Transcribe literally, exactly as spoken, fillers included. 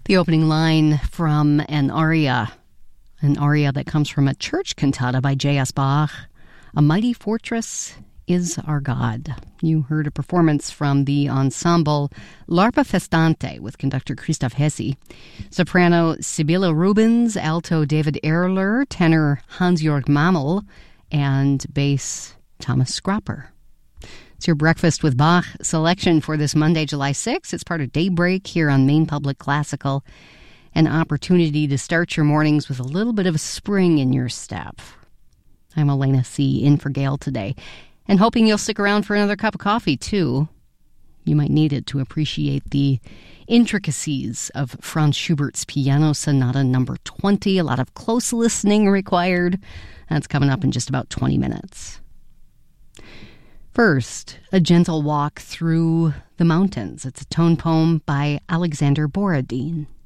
The opening line from an aria, an aria that comes from a church cantata by J S Bach, A Mighty Fortress is Our God. You heard a performance from the ensemble L'Arpa Festante with conductor Christoph Hesse, soprano Sibylle Rubens, alto David Erler, tenor Hans-Jörg Mammel, and bass Thomas Scropper. It's your Breakfast with Bach selection for this Monday, July sixth. It's part of Daybreak here on Maine Public Classical, an opportunity to start your mornings with a little bit of a spring in your step. I'm Elena C. in for Gail today, and hoping you'll stick around for another cup of coffee, too. You might need it to appreciate the intricacies of Franz Schubert's Piano Sonata number twenty. A lot of close listening required. That's coming up in just about twenty minutes. First, a gentle walk through the mountains. It's a tone poem by Alexander Borodin.